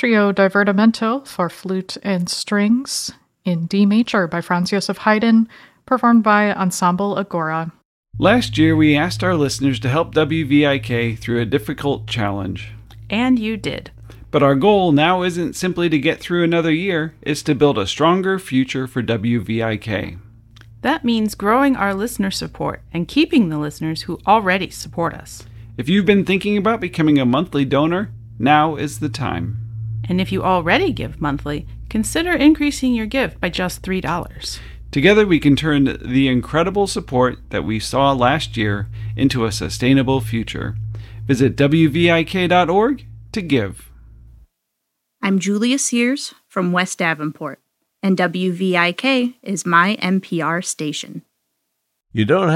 Trio Divertimento for flute and strings in D major by Franz Joseph Haydn, performed by Ensemble Agora. Last year, we asked our listeners to help WVIK through a difficult challenge. And you did. But our goal now isn't simply to get through another year, it's to build a stronger future for WVIK. That means growing our listener support and keeping the listeners who already support us. If you've been thinking about becoming a monthly donor, now is the time. And if you already give monthly, consider increasing your gift by just $3. Together we can turn the incredible support that we saw last year into a sustainable future. Visit WVIK.org to give. I'm Julia Sears from West Davenport, and WVIK is my NPR station. You don't